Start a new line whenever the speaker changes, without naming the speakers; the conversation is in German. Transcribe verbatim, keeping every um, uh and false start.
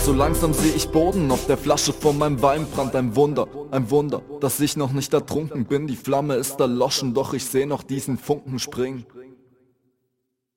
So langsam seh ich Boden auf der Flasche von meinem Weinbrand. Ein Wunder, ein Wunder, dass ich noch nicht ertrunken bin. Die Flamme ist erloschen, doch ich seh noch diesen Funken springen.